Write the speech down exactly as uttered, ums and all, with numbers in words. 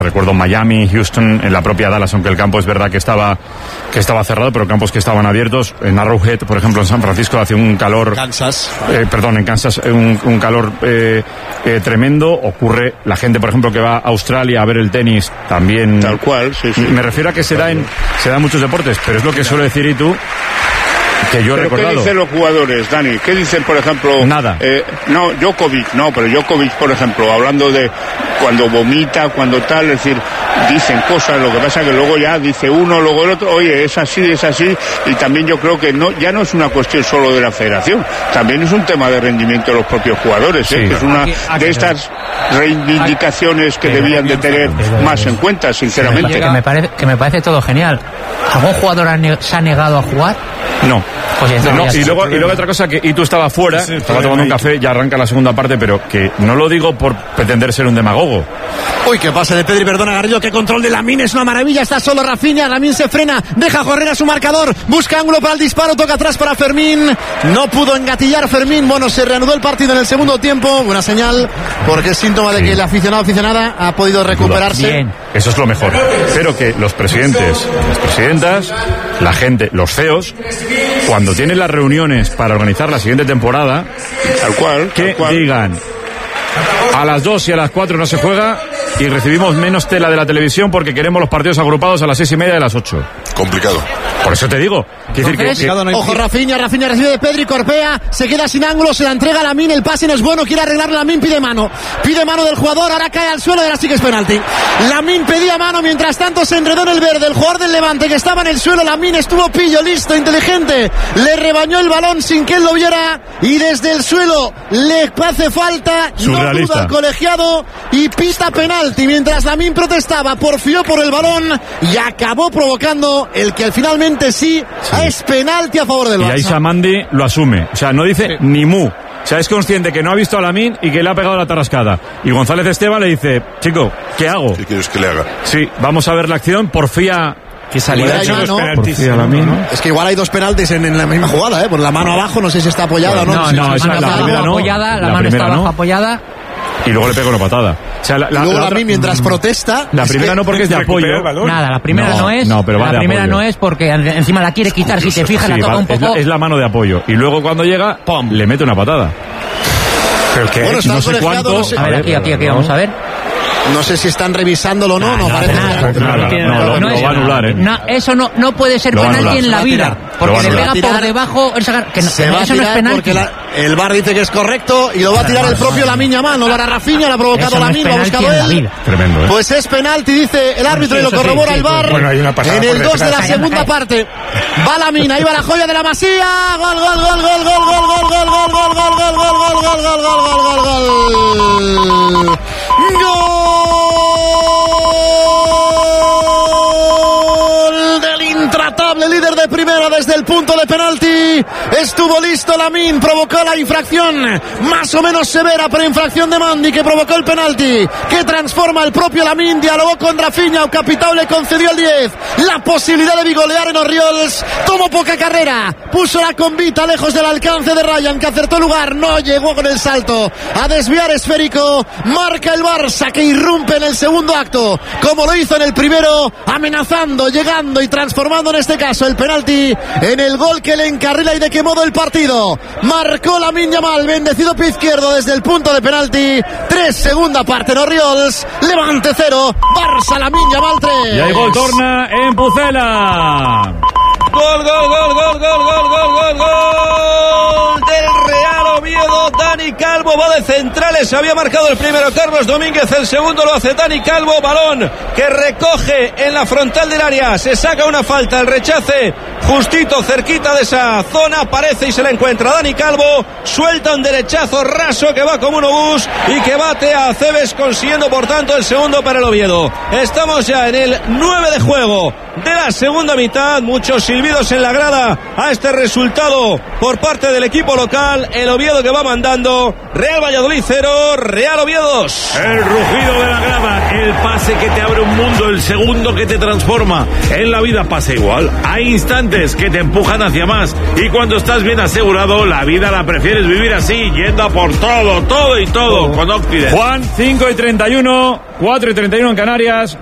Recuerdo Miami, Houston, en la propia Dallas, aunque el campo es verdad que estaba que estaba cerrado, pero campos que estaban abiertos. En Arrowhead, por ejemplo, en San Francisco hace un calor... Kansas. Eh, perdón, en Kansas un, un calor eh, eh, tremendo. Ocurre, la gente, por ejemplo, que va a Australia a ver el tenis, también... Tal cual, sí, sí. Me refiero a que se da en, se da en muchos deportes, pero es lo que suele decir Itu, que yo he ¿Pero recordado. qué dicen los jugadores, Dani? ¿Qué dicen, por ejemplo? Nada. Eh, no, Djokovic, no, pero Djokovic, por ejemplo, hablando de cuando vomita, cuando tal, es decir, dicen cosas, lo que pasa que luego ya dice uno, luego el otro, oye, es así, es así, y también yo creo que no, ya no es una cuestión solo de la federación, también es un tema de rendimiento de los propios jugadores, ¿eh? Sí. Que es una de estas reivindicaciones que debían de tener más en cuenta, sinceramente. Que me parece, que me parece todo genial. ¿Algún jugador ha ne- se ha negado a jugar? No. Pues no, y luego y luego otra cosa, que Itu estaba fuera, sí, estaba tomando un café, ya arranca la segunda parte, pero que no lo digo por pretender ser un demagogo. Uy, qué pase de Pedri, perdona Garrido, qué control de Lamine, es una maravilla, está solo Rafinha, Lamine se frena, deja correr a su marcador, busca ángulo para el disparo, toca atrás para Fermín, no pudo engatillar Fermín, bueno, se reanudó el partido en el segundo tiempo, buena señal, porque es síntoma de sí. que el aficionado aficionada ha podido recuperarse. Bien. Eso es lo mejor, pero que los presidentes, las presidentas, la gente, los C E Os, cuando tienen las reuniones para organizar la siguiente temporada, tal cual, que tal cual. digan a las dos y a las cuatro no se juega y recibimos menos tela de la televisión porque queremos los partidos agrupados a las seis y media de las ocho. Complicado. Por eso te digo. Decir que, que... Ojo, Rafinha, Rafinha recibe de Pedri, Corpea, se queda sin ángulo, se la entrega a Lamine, el pase no es bueno, quiere arreglar Lamine, pide mano. Pide mano del jugador, ahora cae al suelo y ahora sí que es penalti. Lamine pedía mano, mientras tanto se enredó en el verde, el jugador del Levante que estaba en el suelo, Lamine estuvo pillo, listo, inteligente, le rebañó el balón sin que él lo viera y desde el suelo le hace falta, no duda el colegiado y pista penalti, mientras Lamine protestaba, porfió por el balón y acabó provocando el que finalmente sí, sí. es penalti a favor del Barça. Y ahí Samandi lo asume, o sea, no dice sí. ni mu. O sea, es consciente que no ha visto a Lamine y que le ha pegado la tarrascada. Y González Esteban le dice, chico, ¿qué hago? ¿Qué quieres que le haga? Sí, vamos a ver la acción, porfía... Que salida de mano, porfía Lamine, ¿no? Es que igual hay dos penaltis en, en la misma jugada, ¿eh? Por la mano abajo, no sé si está apoyada pues o no. No, no, no, esa, la, la primera no. Apoyada, la, la mano está abajo no. apoyada. Y luego le pega una patada. O sea, la, y luego la, la Lamine mientras protesta. La primera no porque es de apoyo. Nada, la primera no, no es. No, pero va la primera apoyo. no es porque encima la quiere quitar. Si te fijas, sí, la toca va, un poco. Es la, es la mano de apoyo. Y luego cuando llega, ¡pum!, le mete una patada. Pero que bueno, no sé cuánto. No sé. A ver, aquí, aquí, aquí, vamos a ver. No sé si están revisándolo o no, no, no parece nada. No, no, no, lo va a anular, ¿eh? No, eso no, no puede ser penalti en la vida. Porque le pega por debajo. Que no, se va eso a no es penalti. La, el V A R dice que es correcto y lo va a tirar el propio Lamine Yamal. No lo hará Rafinha, lo ha provocado Lamine, lo ha buscado él. Tremendo, ¿eh? Pues es penalti, dice el árbitro y lo corrobora el V A R. Bueno, hay una pasada en el dos de la segunda parte. Va Lamine, ahí va la joya de la Masía. Gol, gol, gol, gol, gol, gol, gol, gol, gol, gol, gol, gol, gol, gol, gol, gol, gol, gol, gol, gol. Gol del intratable líder de primera desde el punto de penalti. Estuvo listo Lamine, provocó la infracción más o menos severa, pero infracción de Mandi que provocó el penalti, que transforma el propio Lamine, dialogó con Rafinha, Capitao le concedió el diez, la posibilidad de bigolear en Orriols, tomó poca carrera, puso la convita lejos del alcance de Ryan, que acertó el lugar, no llegó con el salto a desviar esférico, marca el Barça que irrumpe en el segundo acto, como lo hizo en el primero, amenazando, llegando y transformando en este caso el penalti en el gol que le encarrila y de qué modo el partido. Marcó Lamine Yamal, bendecido pie izquierdo desde el punto de penalti. tres, segunda parte en Orriols, Levante cero, Barça Lamine Yamal tres. Y hay gol torna en Pucela. Gol, gol, gol, gol, gol, gol, gol, gol, gol del Real Oviedo. Dani Calvo va de centrales, había marcado el primero Carlos Domínguez, el segundo lo hace Dani Calvo, balón que recoge en la frontal del área, se saca una falta, el rechace justito cerquita de esa zona, aparece y se la encuentra Dani Calvo, suelta un derechazo raso que va como un obús y que bate a Cebes, consiguiendo por tanto el segundo para el Oviedo. Estamos ya en el nueve de juego de la segunda mitad, muchos silbidos en la grada a este resultado por parte del equipo local, el Oviedo que va mandando, Real Valladolid cero, Real Oviedo dos. El rugido de la grada, el pase que te abre un mundo, el segundo que te transforma. En la vida pasa igual. Hay instantes que te empujan hacia más. Y cuando estás bien asegurado, la vida la prefieres vivir así, yendo a por todo, todo y todo, con Occident. Juan, cinco y treinta y uno, cuatro y treinta y uno en Canarias.